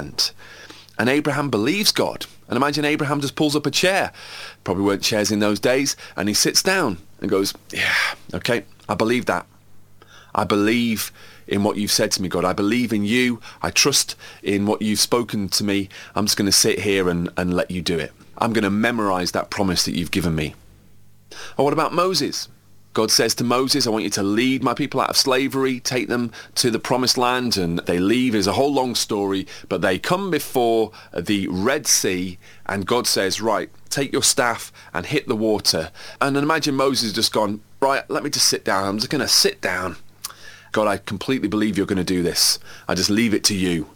land. And Abraham believes God. And imagine Abraham just pulls up a chair. Probably weren't chairs in those days. And he sits down and goes, yeah, okay, I believe that. I believe in what you've said to me, God. I believe in you. I trust in what you've spoken to me. I'm just going to sit here and let you do it. I'm going to memorize that promise that you've given me. Or what about Moses? God says to Moses, I want you to lead my people out of slavery, take them to the promised land, and they leave. It's a whole long story, but they come before the Red Sea, and God says, right, take your staff and hit the water. And then imagine Moses just gone, right, let me just sit down. I'm just going to sit down. God, I completely believe you're going to do this. I just leave it to you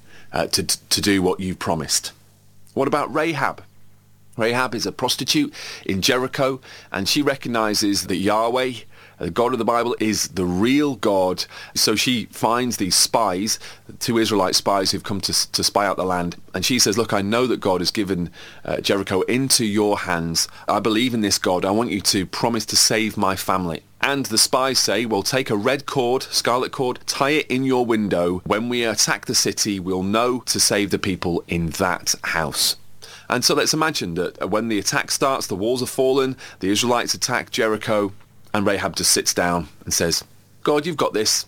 to do what you've promised. What about Rahab? Rahab is a prostitute in Jericho, and she recognizes that Yahweh, the God of the Bible, is the real God. So she finds these spies, 2 Israelite spies who've come to spy out the land. And she says, look, I know that God has given Jericho into your hands. I believe in this God. I want you to promise to save my family. And the spies say, well, take a red cord, scarlet cord, tie it in your window. When we attack the city, we'll know to save the people in that house. And so let's imagine that when the attack starts, the walls have fallen, the Israelites attack Jericho, and Rahab just sits down and says, God, you've got this.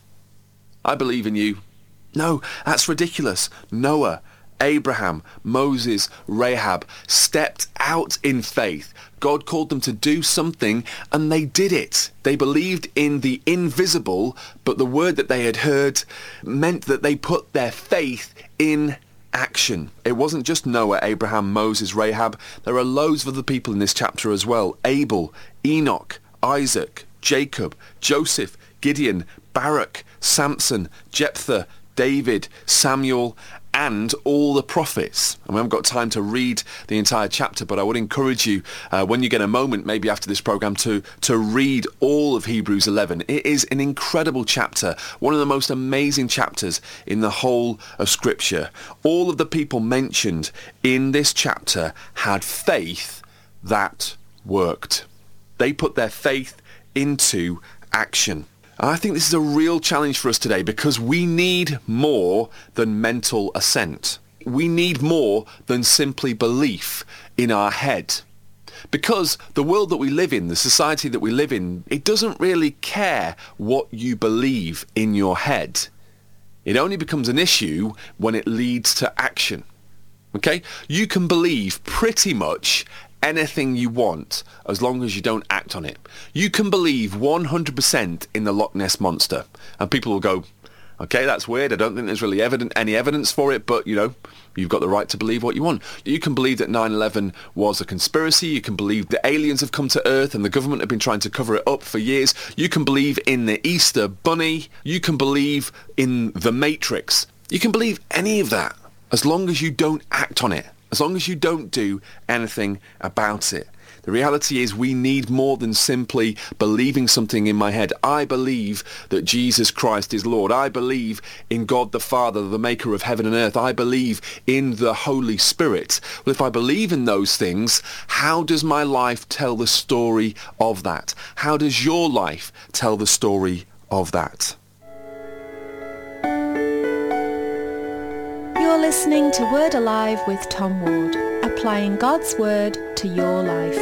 I believe in you. No, that's ridiculous. Noah, Abraham, Moses, Rahab stepped out in faith. God called them to do something, and they did it. They believed in the invisible, but the word that they had heard meant that they put their faith in action. It wasn't just Noah, Abraham, Moses, Rahab. There are loads of other people in this chapter as well. Abel, Enoch, Isaac, Jacob, Joseph, Gideon, Barak, Samson, Jephthah, David, Samuel, and all the prophets. And we haven't got time to read the entire chapter, but I would encourage you, when you get a moment, maybe after this program, to read all of Hebrews 11. It is an incredible chapter, one of the most amazing chapters in the whole of Scripture. All of the people mentioned in this chapter had faith that worked. They put their faith into action. I think this is a real challenge for us today because we need more than mental assent. We need more than simply belief in our head. Because the world that we live in, the society that we live in, it doesn't really care what you believe in your head. It only becomes an issue when it leads to action. Okay? You can believe pretty much anything you want as long as you don't act on it. You can believe 100% in the Loch Ness Monster, and people will go, okay, that's weird, I don't think there's really any evidence for it, but you've got the right to believe what you want. You can believe that 9/11 was a conspiracy. You can believe that aliens have come to Earth and the government have been trying to cover it up for years. You can believe in the Easter Bunny. You can believe in the Matrix. You can believe any of that as long as you don't act on it. As long as you don't do anything about it. The reality is we need more than simply believing something in my head. I believe that Jesus Christ is Lord. I believe in God the Father, the maker of heaven and earth. I believe in the Holy Spirit. Well, if I believe in those things, how does my life tell the story of that? How does your life tell the story of that? You're listening to Word Alive with Tom Ward, applying God's Word to your life.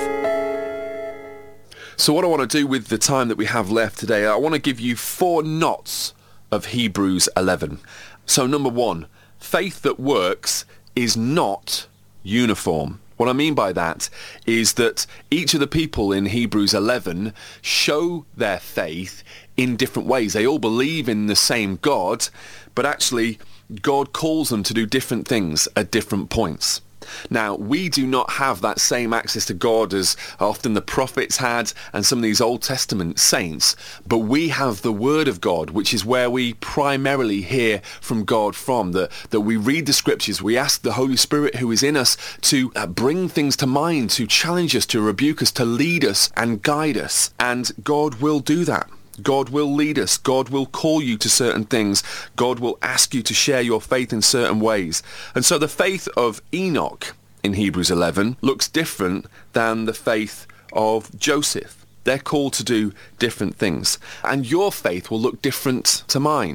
So what I want to do with the time that we have left today, I want to give you 4 knots of Hebrews 11. So number 1, faith that works is not uniform. What I mean by that is that each of the people in Hebrews 11 show their faith in different ways. They all believe in the same God, but actually God calls them to do different things at different points. Now, we do not have that same access to God as often the prophets had and some of these Old Testament saints, but we have the Word of God, which is where we primarily hear from God from, that we read the Scriptures, we ask the Holy Spirit who is in us to bring things to mind, to challenge us, to rebuke us, to lead us and guide us, and God will do that. God will lead us. God will call you to certain things. God will ask you to share your faith in certain ways. And so the faith of Enoch in Hebrews 11 looks different than the faith of Joseph. They're called to do different things. And your faith will look different to mine.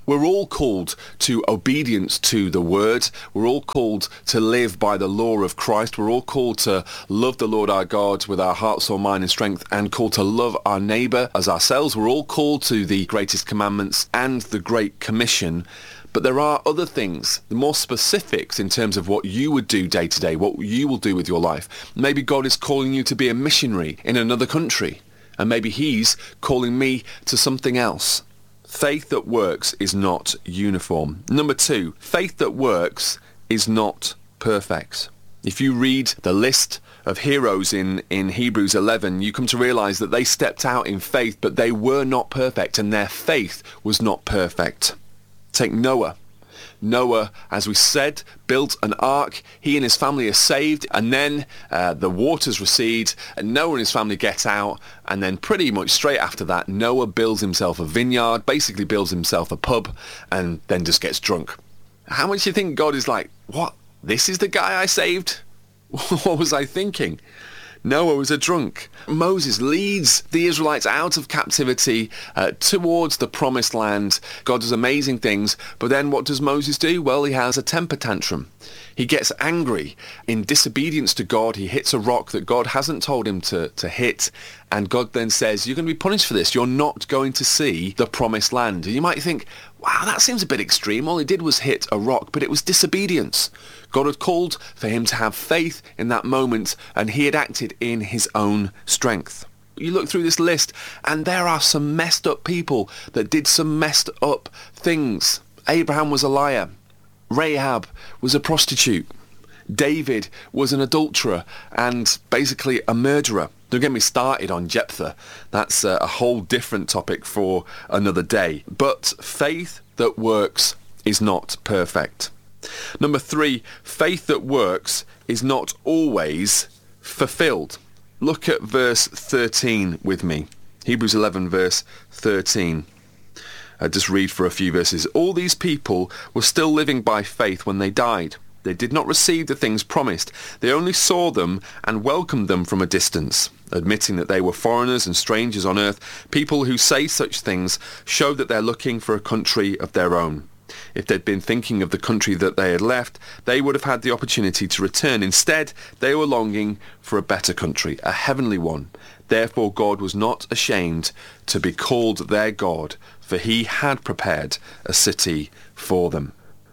We're all called to obedience to the word. We're all called to live by the law of Christ. We're all called to love the Lord our God with our heart, soul, mind and strength, and called to love our neighbour as ourselves. We're all called to the greatest commandments and the Great Commission. But there are other things, the more specifics in terms of what you would do day to day, what you will do with your life. Maybe God is calling you to be a missionary in another country, and maybe he's calling me to something else. Faith that works is not uniform. Number 2, faith that works is not perfect. If you read the list of heroes in Hebrews 11, you come to realize that they stepped out in faith, but they were not perfect, and their faith was not perfect. Take Noah. Noah, as we said, built an ark. He and his family are saved, and then the waters recede, and Noah and his family get out, and then pretty much straight after that, Noah builds himself a vineyard, basically builds himself a pub, and then just gets drunk. How much do you think God is like, what? This is the guy I saved? What was I thinking? Noah was a drunk. Moses leads the Israelites out of captivity towards the promised land. God does amazing things, but then what does Moses do? Well, he has a temper tantrum. He gets angry. In disobedience to God, he hits a rock that God hasn't told him to hit, and God then says, you're going to be punished for this. You're not going to see the promised land. And you might think, wow, that seems a bit extreme. All he did was hit a rock, but it was disobedience. God had called for him to have faith in that moment, and he had acted in his own strength. You look through this list, and there are some messed up people that did some messed up things. Abraham was a liar. Rahab was a prostitute. David was an adulterer and basically a murderer. Don't get me started on Jephthah. That's a whole different topic for another day. But faith that works is not perfect. Number 3, faith that works is not always fulfilled. Look at verse 13 with me. Hebrews 11 verse 13. Just read for a few verses. All these people were still living by faith when they died. They did not receive the things promised. They only saw them and welcomed them from a distance. Admitting that they were foreigners and strangers on earth, people who say such things show that they're looking for a country of their own. If they'd been thinking of the country that they had left, they would have had the opportunity to return. Instead, they were longing for a better country, a heavenly one. Therefore, God was not ashamed to be called their God, for he had prepared a city for them.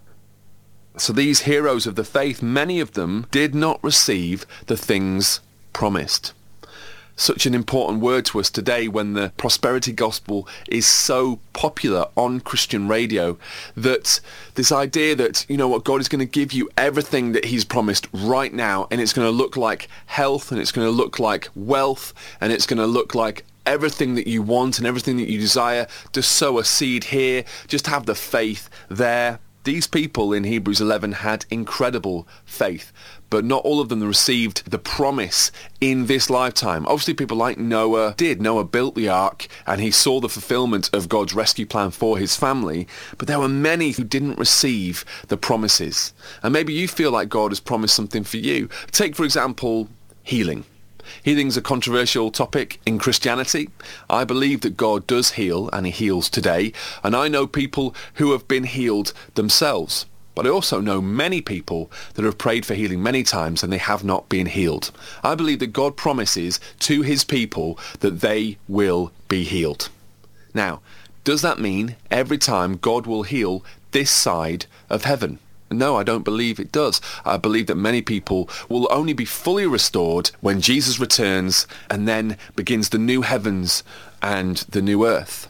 So these heroes of the faith, many of them did not receive the things promised. Such an important word to us today when the prosperity gospel is so popular on Christian radio, that this idea that, you know what, God is going to give you everything that he's promised right now, and it's going to look like health, and it's going to look like wealth, and it's going to look like everything that you want and everything that you desire. Just sow a seed here, just have the faith there. These people in Hebrews 11 had incredible faith, but not all of them received the promise in this lifetime. Obviously, people like Noah did. Noah built the ark, and he saw the fulfillment of God's rescue plan for his family, but there were many who didn't receive the promises. And maybe you feel like God has promised something for you. Take, for example, healing. Healing's a controversial topic in Christianity. I believe that God does heal, and he heals today. And I know people who have been healed themselves. But I also know many people that have prayed for healing many times and they have not been healed. I believe that God promises to his people that they will be healed. Now, does that mean every time God will heal this side of heaven? No, I don't believe it does. I believe that many people will only be fully restored when Jesus returns and then begins the new heavens and the new earth.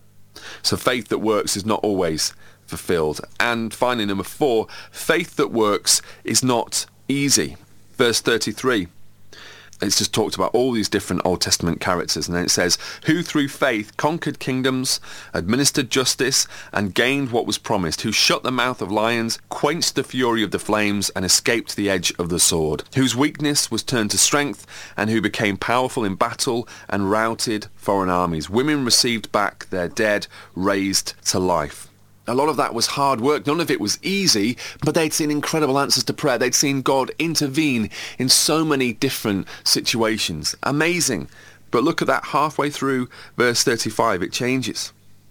So faith that works is not always fulfilled. And finally, number 4, faith that works is not easy. Verse 33. It's just talked about all these different Old Testament characters, and then it says, who through faith conquered kingdoms, administered justice, and gained what was promised, who shut the mouth of lions, quenched the fury of the flames, and escaped the edge of the sword, whose weakness was turned to strength, and who became powerful in battle and routed foreign armies. Women received back their dead, raised to life. A lot of that was hard work. None of it was easy, but they'd seen incredible answers to prayer. They'd seen God intervene in so many different situations. Amazing. But look at that halfway through verse 35, it changes.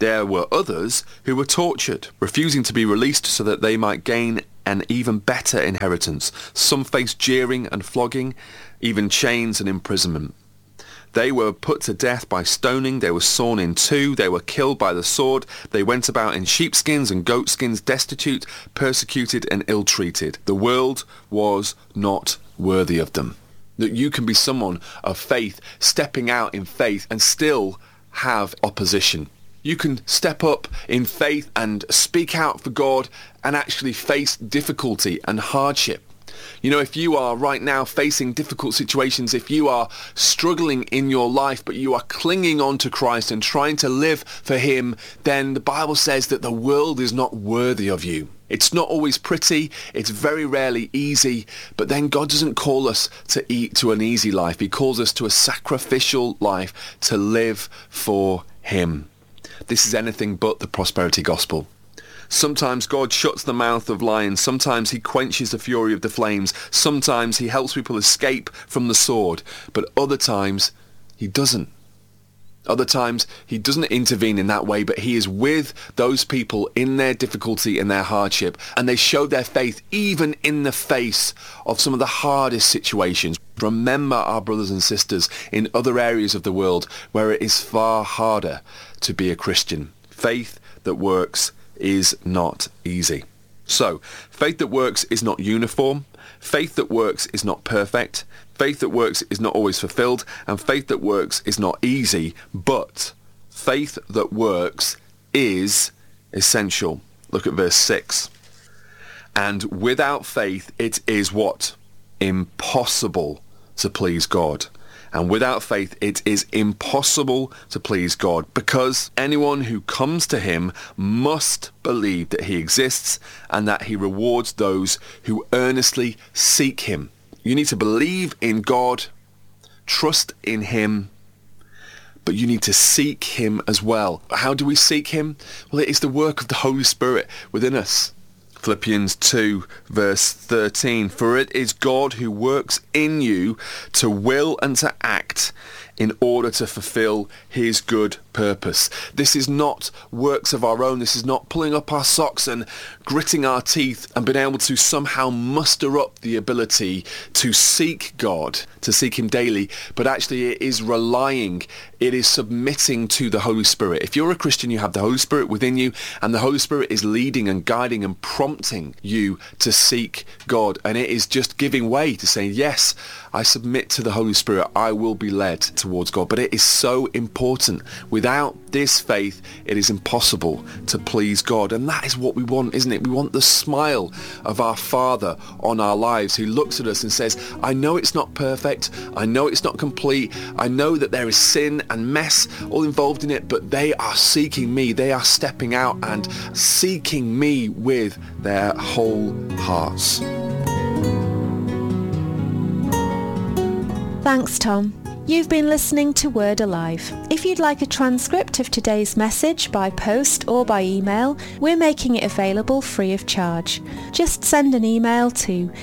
There were others who were tortured, refusing to be released so that they might gain an even better inheritance. Some faced jeering and flogging, even chains and imprisonment. They were put to death by stoning, they were sawn in two, they were killed by the sword, they went about in sheepskins and goatskins, destitute, persecuted and ill-treated. The world was not worthy of them. That you can be someone of faith, stepping out in faith and still have opposition. You can step up in faith and speak out for God and actually face difficulty and hardship. You know, if you are right now facing difficult situations, if you are struggling in your life, but you are clinging on to Christ and trying to live for him, then the Bible says that the world is not worthy of you. It's not always pretty, it's very rarely easy, but then God doesn't call us to an easy life. He calls us to a sacrificial life, to live for him. This is anything but the prosperity gospel. Sometimes God shuts the mouth of lions. Sometimes he quenches the fury of the flames. Sometimes he helps people escape from the sword. But other times he doesn't. Other times he doesn't intervene in that way, but he is with those people in their difficulty and their hardship. And they show their faith even in the face of some of the hardest situations. Remember our brothers and sisters in other areas of the world where it is far harder to be a Christian. Faith that works is not easy. So, faith that works is not uniform. Faith that works is not perfect. Faith that works is not always fulfilled. And faith that works is not easy. But faith that works is essential. Look at verse 6. And without faith it is what? Impossible to please God. And without faith it is impossible to please God, because anyone who comes to him must believe that he exists and that he rewards those who earnestly seek him. You need to believe in God, trust in him, but you need to seek him as well. How do we seek him? Well, it is the work of the Holy Spirit within us. Philippians 2 verse 13, for it is God who works in you to will and to act in order to fulfill his good purpose. This is not works of our own. This is not pulling up our socks and gritting our teeth and being able to somehow muster up the ability to seek God, to seek him daily, but actually it is relying, it is submitting to the Holy Spirit. If you're a Christian, you have the Holy Spirit within you, and the Holy Spirit is leading and guiding and prompting you to seek God, and it is just giving way to saying, yes, I submit to the Holy Spirit, I will be led towards God. But it is so important. Without this faith, it is impossible to please God. And that is what we want, isn't it? We want the smile of our Father on our lives, who looks at us and says, I know it's not perfect, I know it's not complete, I know that there is sin and mess all involved in it, but they are seeking me, they are stepping out and seeking me with their whole hearts. Thanks, Tom. You've been listening to Word Alive. If you'd like a transcript of today's message by post or by email, we're making it available free of charge. Just send an email to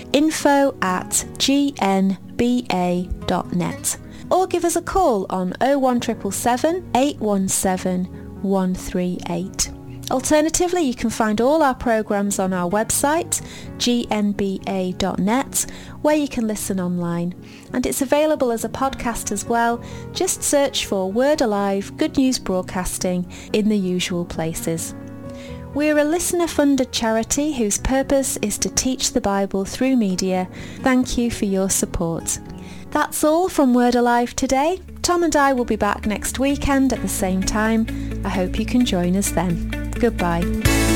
info@gnba.net or give us a call on 01777 817 138. Alternatively, you can find all our programmes on our website, gnba.net, where you can listen online. And it's available as a podcast as well. Just search for Word Alive Good News Broadcasting in the usual places. We're a listener-funded charity whose purpose is to teach the Bible through media. Thank you for your support. That's all from Word Alive today. Tom and I will be back next weekend at the same time. I hope you can join us then. Goodbye.